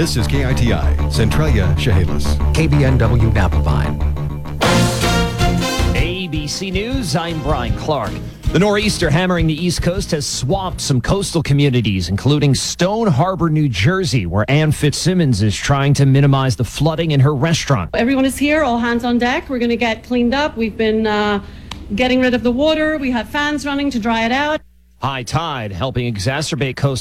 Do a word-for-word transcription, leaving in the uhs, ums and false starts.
This is K I T I, Centralia, Chehalis. K B N W Napavine. A B C News, I'm Brian Clark. The nor'easter hammering the East Coast has swamped some coastal communities, including Stone Harbor, New Jersey, where Ann Fitzsimmons is trying to minimize the flooding in her restaurant. Everyone is here, all hands on deck. We're going to get cleaned up. We've been uh, getting rid of the water. We have fans running to dry it out. High tide helping exacerbate coastal